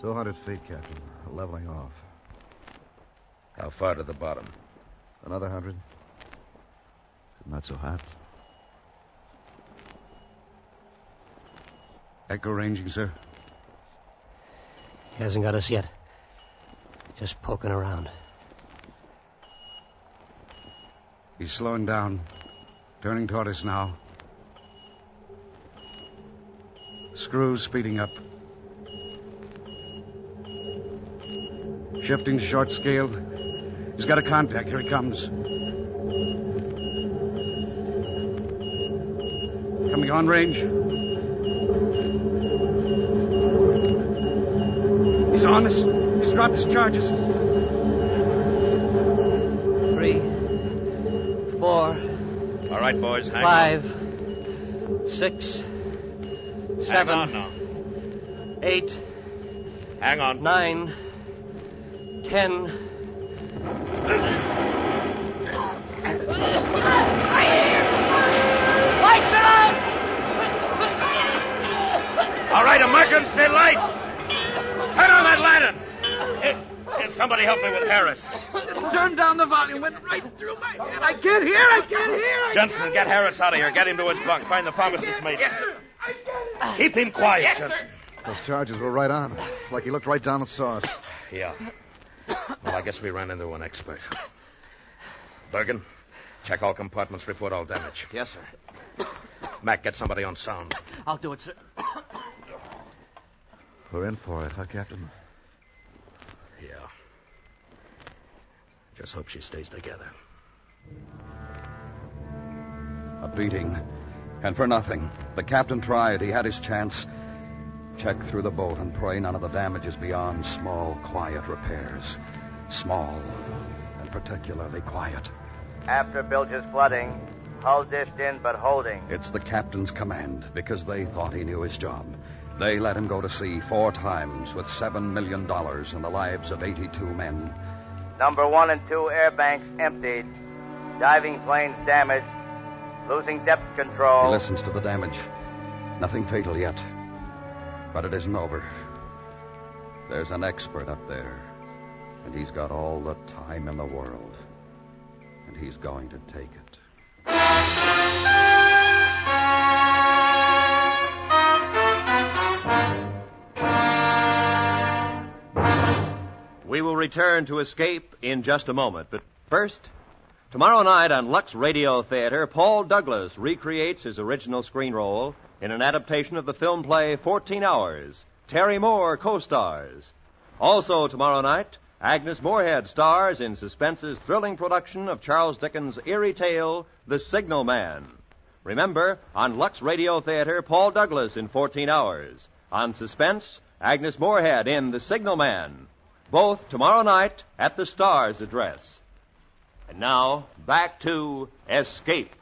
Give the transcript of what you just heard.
200 feet, Captain. Leveling off. How far to the bottom? Another 100. Not so hot. Echo ranging, sir. He hasn't got us yet. Just poking around. He's slowing down. Turning toward us now. Screws speeding up. Shifting to short scale. He's got a contact. Here he comes. Coming on range. He's on us. He's dropped his charges. 3, 4. All right, boys. Hang 5, on. 6, 7. Hang on now. 8. Hang on. 9. 10. Lights out! All right, emergency lights. Turn on that lantern. Here, somebody help me with Harris. Turn down the volume. Went right through my head. I can't hear. Jensen, get Harris out of here. Get him to his bunk. Find the pharmacist, mate. Yes, sir. Keep him quiet, Yes, Jensen. sir. Those charges were right on. Like he looked right down and saw us. Yeah. Well, I guess we ran into an expert. Bergen, check all compartments, report all damage. Yes, sir. Mac, get somebody on sound. I'll do it, sir. We're in for it, huh, Captain? Yeah. Just hope she stays together. A beating. And for nothing. The captain tried. He had his chance. Check through the boat and pray none of the damage is beyond small, quiet repairs. Small and particularly quiet. After Bilge's flooding, hull dished in but holding. It's the captain's command because they thought he knew his job. They let him go to sea 4 times with $7 million and the lives of 82 men. Number 1 and 2 air banks emptied. Diving planes damaged. Losing depth control. He listens to the damage. Nothing fatal yet. But it isn't over. There's an expert up there. And he's got all the time in the world. And he's going to take it. We will return to Escape in just a moment. But first, tomorrow night on Lux Radio Theater, Paul Douglas recreates his original screen role in an adaptation of the film play 14 Hours. Terry Moore co-stars. Also tomorrow night, Agnes Moorehead stars in Suspense's thrilling production of Charles Dickens' eerie tale, The Signal Man. Remember, on Lux Radio Theater, Paul Douglas in 14 Hours. On Suspense, Agnes Moorehead in The Signal Man. Both tomorrow night at the Star's address. And now, back to Escape.